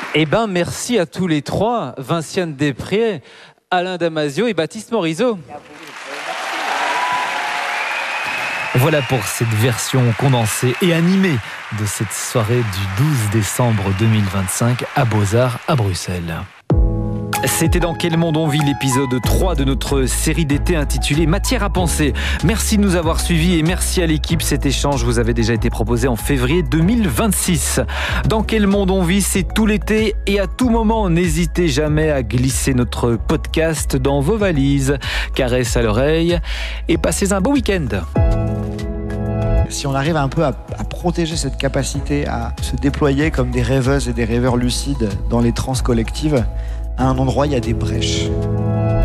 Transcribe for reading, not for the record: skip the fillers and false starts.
Eh ben, merci à tous les trois, Vinciane Després, Alain Damasio et Baptiste Morisot. Voilà pour cette version condensée et animée de cette soirée du 12 décembre 2025 à Beaux-Arts à Bruxelles. C'était Dans quel monde on vit, l'épisode 3 de notre série d'été intitulée Matière à penser. Merci de nous avoir suivis et merci à l'équipe. Cet échange vous avait déjà été proposé en février 2026. Dans quel monde on vit, c'est tout l'été et à tout moment, n'hésitez jamais à glisser notre podcast dans vos valises. Caresse à l'oreille et passez un beau week-end. Si on arrive un peu à protéger cette capacité à se déployer comme des rêveuses et des rêveurs lucides dans les transes collectives, à un endroit, il y a des brèches.